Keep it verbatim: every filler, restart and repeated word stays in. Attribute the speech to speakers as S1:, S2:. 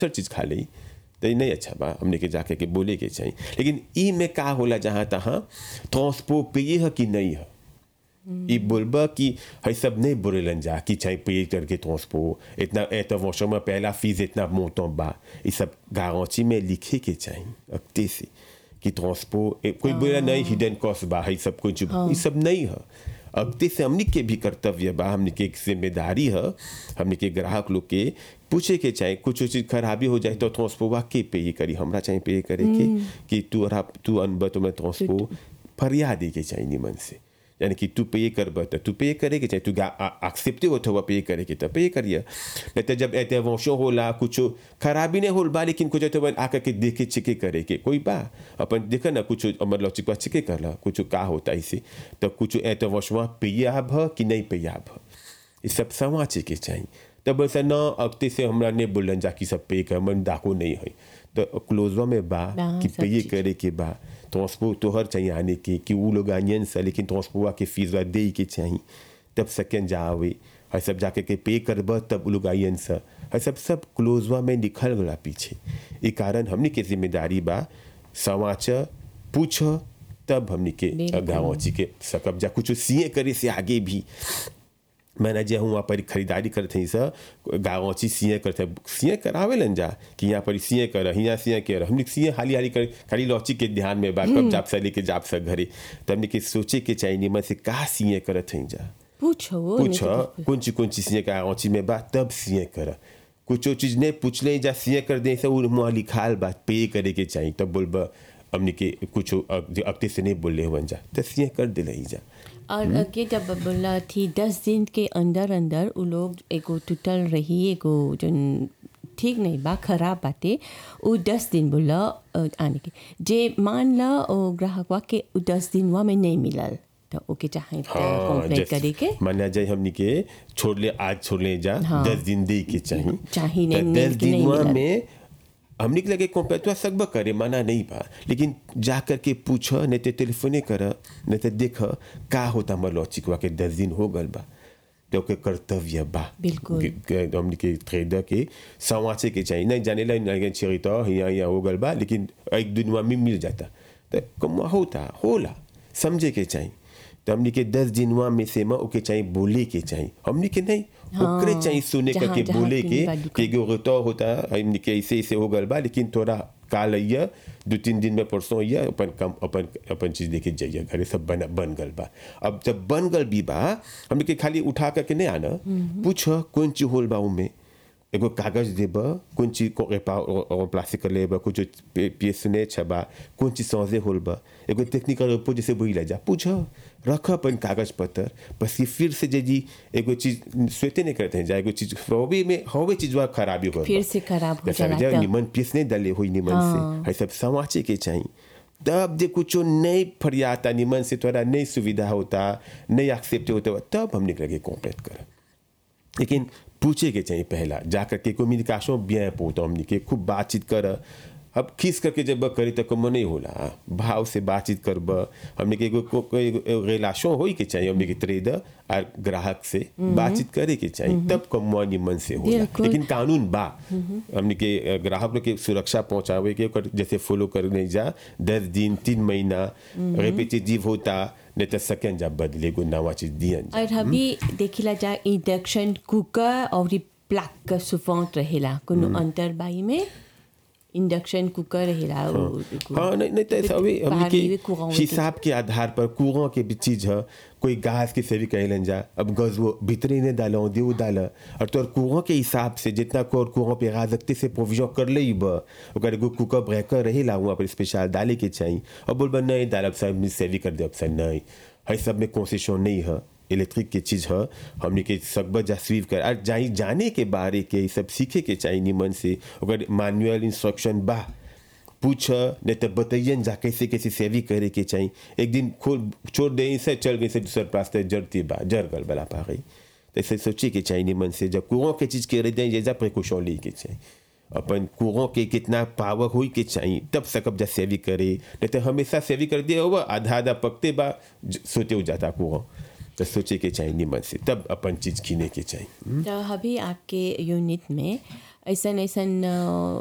S1: हर चीज़ खा ली तो ये नहीं अच्छा बा, हमने के जाके के बोले के चाहिए। लेकिन ई में का होला जहाँ तहाँ ट्रांसपो पे है कि नहीं है, ई बोलबा कि है सब नहीं बोलेलन जा कि चाहे पे करके ट्रांसपो इतना इंटरवेंशन में पहला फीस इतना मोटो बा, ये सब गारंटी में लिखे के चाहिए अक्ते से कि ट्रांसपो कोई बोला नहीं हिडन कॉस्ट बा, है सब कुछ ये सब नहीं है। अक्ते से हमने के भी कर्तव्य बा, हमने के एक जिम्मेदारी है, हमने के ग्राहक लोग के पूछे के चाहे कुछ चीज़ खराबी हो जाए तो ट्रांसपो वा के पे करे, हमरा चाहे पे करे के कि तू तू अनब तो मैं ट्रांसपो फरियाद दे के चाहिए निमन से, यानी कि तू पे कर तो तू पे करे के चाहिए, तू एक्सेप्ट हो तो पे करे के तो पे करिए। नहीं तो जब इंटरवेंशन होला कुछ खराबी नहीं होल बा, लेकिन कुछ तो आकर के देखे चिके करे के कोई बा अपन देखा ना कुछ मतलब चिकवा चिके करला कुछ का होता इसे तो कुछ इंटरवेंशन पे आब कि नहीं पे आब, ये सब समाचे के चाहिए। तब ऐसा ना अक्ते से हमरा ने बोलन जा कि सब पे कर मन डाको नहीं है तो क्लोजवा में बा कि पे करे के बा, ट्रांसपो तो हर चाहिए आने के कि वो लोग आनियन से, लेकिन ट्रांसपोवा के फीस वा दे के चाहिए तब सेकेंड जावे है सब जाके के पे करब तब लोग आयन से है सब सब क्लोजवा में लिखल गला पीछे। ये कारण हमने के जिम्मेदारी बा समाचार पूछ तब हमने के गाँव ची के सकब जा कुछ सीए करे से आगे भी मैंने जो वहाँ पर खरीदारी करते हैं सर गाँव ची सीए करते सीए करावे लन जा कि यहाँ पर सीए कर यहाँ सीए कर हमने सीए हाली हाली कर खाली लौची के ध्यान में बा कब जाप सा लेके जाप सा घरे तब हमने के सोचे के चाहिए निमन से का सीए करते हैं जा
S2: पूछो
S1: पूछो कौन ची कौन ची सीए का ची में बा तब सीए कर कुछ चीज़ नहीं पूछ ले जा सीए कर दे सब मुँह लिखाल बात पे करे के चाहिए तब बोल बा हमने के कुछ अक्ते से नहीं बोले हुए जा तो सीए कर दे रही जा।
S2: और आगे जब बोला थी दस दिन के अंदर अंदर वो लोग एगो टूटल रही एगो जो ठीक नहीं बा खराब बातें वो दस दिन बोला आने के जे मान ला ग्राहक वा के दस दिन वहाँ में नहीं मिलल तो ओके चाहे कंप्लेंट करे के
S1: माना जाए हमने के छोड़ ले आज छोड़ ले जा दस दिन दे के चाहिए
S2: चाहिए नहीं
S1: दस दिन में हमने के लगे कंप्लेंटवा सकब करे माना नहीं बा, लेकिन जा कर के पूछ नहीं तो टेलीफोने कर नहीं तो देख का होता हमारे लॉचिकवा के दस दिन हो गल बा तो के कर्तव्य बा
S2: बिल्कुल
S1: हमने के ट्रेडर के समाचे के चाहिए नहीं जाने ला नहीं चाहिए तो यहाँ यहाँ हो गल बा, लेकिन एक दिन में मिल जाता तो कम होता होला समझे के चाहिए तो हमने के दस दिन में से में ओके चाहिए बोले के चाहिए हमने के नहीं ओकरे चाहिए सुने करके बोले के कि तो होता हमने के ऐसे ऐसे हो गल बा, लेकिन थोड़ा काल आइया दो तीन दिन में परसों आइया अपन कम अपन अपन चीज़ देखे जाइए घरे सब बन बन गल बा। अब जब बन गल भी बा हमने के खाली उठा करके नहीं आना पूछ कौन चीज होल बा उनमें एगो कागज देब कौन चीज को प्लास्टिक कर लेब कुछ पीस ने छबा कौन चीज सौजे होल बा एगो टेक्निकल रिपोर्ट जैसे बोई ला जा पूछ रख अपन कागज पत्र बस ये फिर से जे जी एगो चीज स्वेते नहीं करते हैं जा एगो चीज हवे में हवे चीज वा खराबी हो
S2: फिर से खराब हो जाला
S1: निमन पीस नहीं डाले हुई निमन से है सब समाचे के चाहिए तब जे कुछ नहीं फरियाता निमन से थोड़ा नहीं सुविधा होता नहीं एक्सेप्ट होता तब हमने लगे कॉम्प्लेट कर, लेकिन पूछे के चाहिए पहला जाकर के कम्युनिकेशन bien important हमने के खूब बातचीत कर अब खींच करके जब करे तो कम नहीं होला भाव से बातचीत करब हमने के कोई रिलेशन होई के चाहिए हमने के ट्रेडर और ग्राहक से बातचीत करे के चाहिए तब कम निमन से होला, लेकिन कानून बा हमने के ग्राहक लोग के सुरक्षा पहुंचावे के जैसे फॉलो करने जा दस दिन तीन महीना रिपीटेटिव होता नहीं तो सेकेंड जब बदले को नवा चीज दिया
S2: और अभी देखिला जा इंडक्शन कुकर और प्लग सुफांत रहेला कोनो अंतर बाई में इंडक्शन कुकर रहेला
S1: हाँ नहीं नहीं तो अभी हमके हिसाब के आधार पर कुओं के भी चीज है कोई गैस के से भी कहलन जा अब गज वो भीतरी ने डालो देव डाला और तोर कुओं के हिसाब से जितना कोर कुओं पे गाजकते से प्रोविजन कर ले ओकर एगो कुकर ब्रेकर रहेला वहाँ पर स्पेशल डाले के चाहिए और बोल बन नहीं डाल सब से भी कर दे अब नहीं है सब में कंसेशन नहीं है इलेक्ट्रिक की चीज़ है हमने के सब जा स्वीव कर और जाई जाने के बारे के सब सीखे के चाहिए निमन से अगर मैनुअल इंस्ट्रक्शन बा पूछ नहीं तो बताइए जा कैसे कैसे सेवी करे के चाहिए एक दिन खोल छोड़ दे से चल गई से दूसरे रास्ते जरती बा जर गल बला पा गई तो ऐसे सोचे के चाहिए निमन से जब कुओं के चीज़ के रह दें जैसा प्रिकॉशन ले के चाहिए अपन कुओं के कितना पावर हुई के चाहिए तब सकब जा सेवी करे नहीं तो हमेशा सेवी कर दिया हुआ आधा आधा पकते बा सोते हो जाता कुओं तो सोचे के चाहिए निमन से तब अपन चीज़ खीने के चाहिए।
S2: तो अभी आपके यूनिट में ऐसन ऐसन